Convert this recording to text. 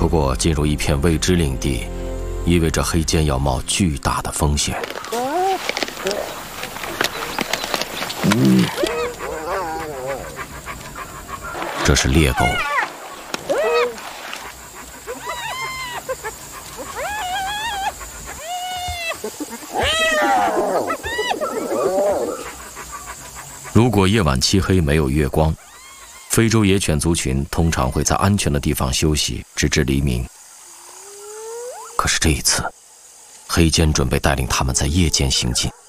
不过，进入一片未知领地，意味着黑肩要冒巨大的风险。这是猎狗。如果夜晚漆黑没有月光，非洲野犬族群通常会在安全的地方休息，直至黎明。可是这一次，黑肩准备带领他们在夜间行进。